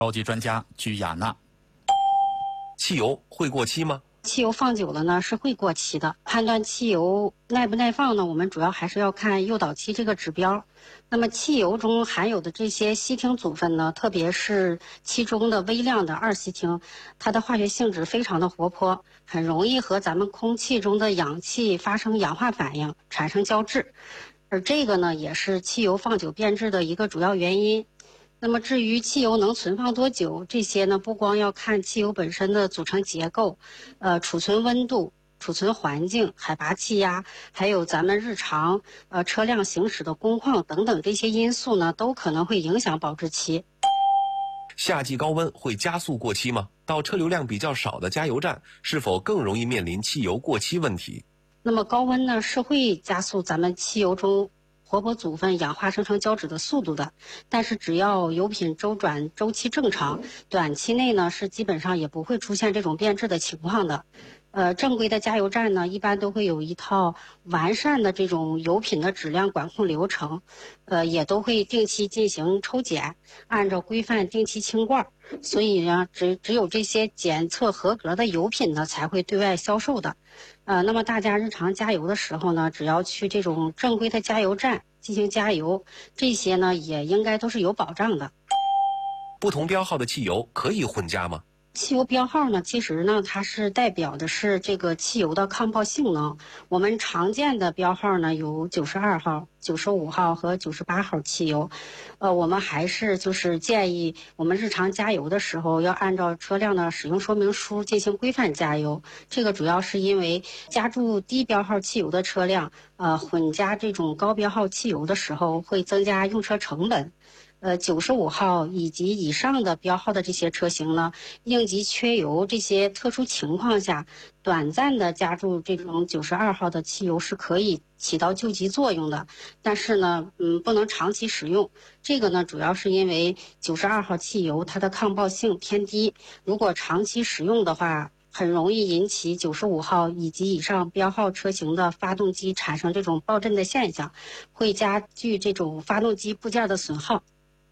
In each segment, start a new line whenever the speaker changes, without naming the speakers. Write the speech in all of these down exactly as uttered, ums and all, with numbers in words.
高级专家居雅娜。
汽油会过期吗？
汽油放久了呢是会过期的。判断汽油耐不耐放呢，我们主要还是要看诱导期这个指标。那么汽油中含有的这些烯烃组分呢，特别是其中的微量的二烯烃，它的化学性质非常的活泼，很容易和咱们空气中的氧气发生氧化反应，产生胶质。而这个呢，也是汽油放久变质的一个主要原因。那么至于汽油能存放多久，这些呢不光要看汽油本身的组成结构，呃，储存温度、储存环境、海拔气压，还有咱们日常呃车辆行驶的工况等等这些因素呢，都可能会影响保质期。
夏季高温会加速过期吗？到车流量比较少的加油站，是否更容易面临汽油过期问题？
那么高温呢是会加速咱们汽油中活泼组分氧化生成胶质的速度的，但是只要油品周转周期正常，短期内呢是基本上也不会出现这种变质的情况的。呃，正规的加油站呢，一般都会有一套完善的这种油品的质量管控流程，呃，也都会定期进行抽检，按照规范定期清罐。所以呢，只只有这些检测合格的油品呢，才会对外销售的。呃，那么大家日常加油的时候呢，只要去这种正规的加油站进行加油，这些呢也应该都是有保障的。
不同标号的汽油可以混加吗？
汽油标号呢，其实呢，它是代表的是这个汽油的抗爆性能。我们常见的标号呢有九十二号、九十五号和九十八号汽油。呃，我们还是就是建议我们日常加油的时候要按照车辆的使用说明书进行规范加油。这个主要是因为加注低标号汽油的车辆，呃，混加这种高标号汽油的时候会增加用车成本。呃，九十五号以及以上的标号的这些车型呢，应急缺油这些特殊情况下，短暂的加注这种九十二号的汽油是可以起到救急作用的。但是呢，嗯，不能长期使用。这个呢，主要是因为九十二号汽油它的抗爆性偏低，如果长期使用的话，很容易引起九十五号以及以上标号车型的发动机产生这种爆震的现象，会加剧这种发动机部件的损耗。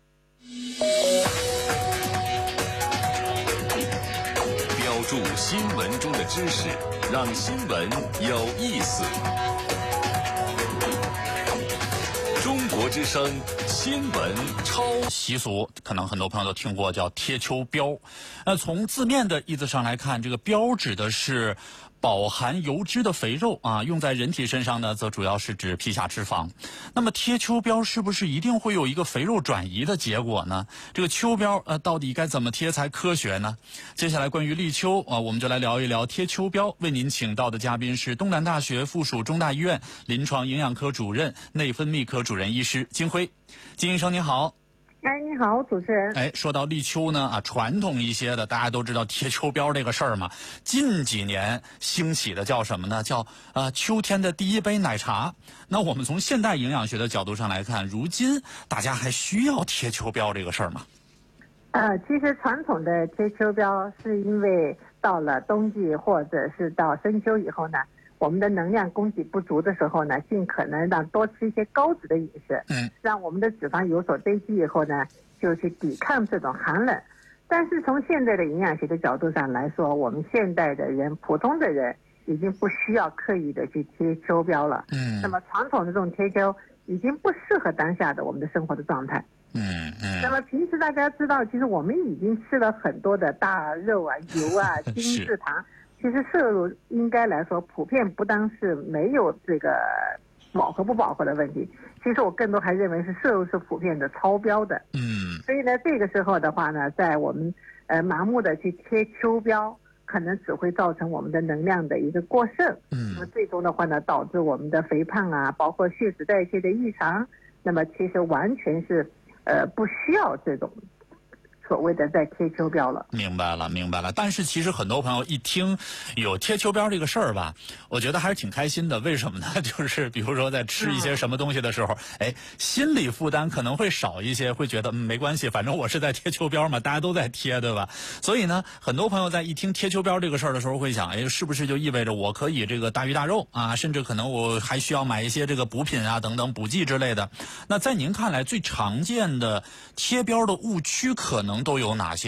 标注新闻中的知识，让新闻有意思。中国之声新闻超
习俗，可能很多朋友都听过，叫贴秋膘。呃，从字面的意思上来看，这个膘指的是饱含油脂的肥肉啊，用在人体身上呢，则主要是指皮下脂肪。那么贴秋膘是不是一定会有一个肥肉转移的结果呢？这个秋膘呃，到底该怎么贴才科学呢？接下来关于立秋啊，我们就来聊一聊贴秋膘。为您请到的嘉宾是东南大学附属中大医院临床营养科主任、内分泌科主任医师金辉。金医生您好。
哎，你好，主持人。
哎，说到立秋呢，啊，传统一些的，大家都知道贴秋膘这个事儿嘛。近几年兴起的叫什么呢？叫呃秋天的第一杯奶茶。那我们从现代营养学的角度上来看，如今大家还需要贴秋膘这个事儿吗？
呃，其实传统的贴秋膘是因为到了冬季或者是到深秋以后呢，我们的能量供给不足的时候呢，尽可能让多吃一些高脂的饮食，嗯，让我们的脂肪有所堆积以后呢，就去抵抗这种寒冷。但是从现在的营养学的角度上来说，我们现代的人、普通的人已经不需要刻意的去贴秋膘了，嗯，那么传统的这种贴秋已经不适合当下的我们的生活的状态。嗯嗯，那么平时大家知道，其实我们已经吃了很多的大肉啊、油啊、精制糖。其实摄入应该来说，普遍不单是没有这个饱和不饱和的问题，其实我更多还认为是摄入是普遍的超标的。嗯，所以呢，这个时候的话呢，在我们呃盲目的去贴秋膘，可能只会造成我们的能量的一个过剩。嗯，那么最终的话呢，导致我们的肥胖啊，包括血脂代谢的异常。那么其实完全是呃不需要这种所谓的在贴秋膘了。
明白了明白了。但是其实很多朋友一听有贴秋膘这个事儿吧，我觉得还是挺开心的。为什么呢？就是比如说在吃一些什么东西的时候，哎，心理负担可能会少一些，会觉得嗯没关系，反正我是在贴秋膘嘛，大家都在贴，对吧？所以呢，很多朋友在一听贴秋膘这个事儿的时候会想，哎，是不是就意味着我可以这个大鱼大肉啊，甚至可能我还需要买一些这个补品啊等等补剂之类的。那在您看来最常见的贴标的误区可能能都有哪些？